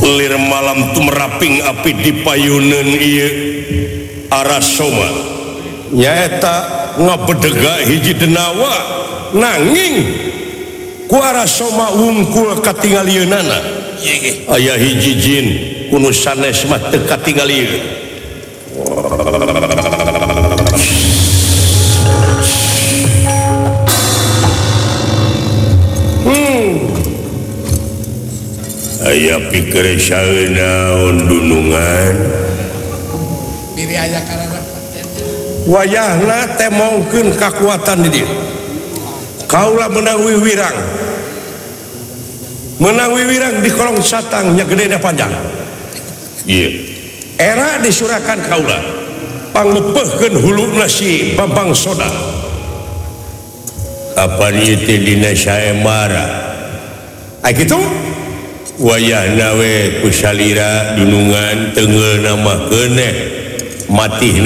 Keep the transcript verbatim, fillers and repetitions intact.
lir malam tumraping api di payunan ieu Arasoma nyaeta ngabedega hiji denawa nanging ku Arasoma wungkul katingalieunana aya hiji jin kuno sanes mah teu katingalieun aya pikir saeunaon dunungan diri aya karana wayahna teh mongkeun kakuatan di dieu kaula menang wiwirang menang wiwirang di kolong satang nya gede da panjang ieu era disurakan kaula pangleupeurkeun huluna si Bambang Soda apa ieu teh dina saemara ai kitu wayahna we ku salira dunungan teungeulna mah keuneh matihna